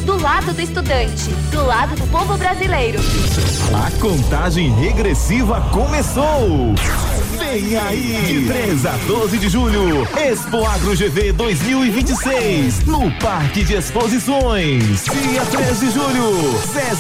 do lado do estudante, do lado do povo brasileiro. A contagem regressiva começou! Vem aí! De 3 a 12 de julho, Expo Agro GV 2026, no Parque de Exposições. Dia 3 de julho,